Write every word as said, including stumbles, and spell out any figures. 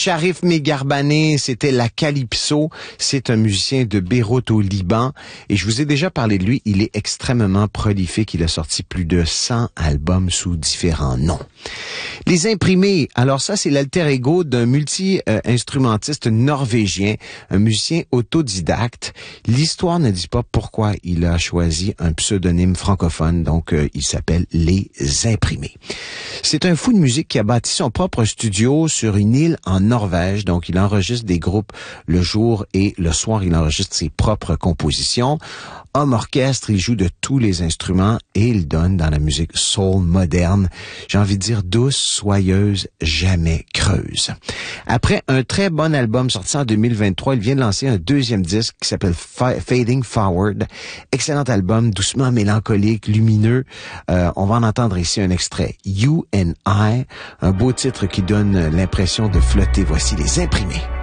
Sharif Megarbane, c'était la Calypso. C'est un musicien de Beyrouth au Liban. Et je vous ai déjà parlé de lui. Il est extrêmement prolifique. Il a sorti plus de cent albums sous différents noms. Les Imprimés. Alors ça, c'est l'alter ego d'un multi-instrumentiste norvégien, un musicien autodidacte. L'histoire ne dit pas pourquoi il a choisi un pseudonyme francophone. Donc, euh, il s'appelle Les Imprimés. C'est un fou de musique qui a bâti son propre studio sur une île en Norvège. Donc, il enregistre des groupes le jour et le soir, il enregistre ses propres compositions. Homme orchestre, il joue de tous les instruments et il donne dans la musique soul moderne, j'ai envie de dire douce, soyeuse, jamais creuse. Après un très bon album sorti en deux mille vingt-trois, il vient de lancer un deuxième disque qui s'appelle Fading Forward. Excellent album, doucement mélancolique, lumineux. Euh, on va en entendre ici un extrait. You and I, un beau titre qui donne l'impression de flotter. Voici Les Imprimés.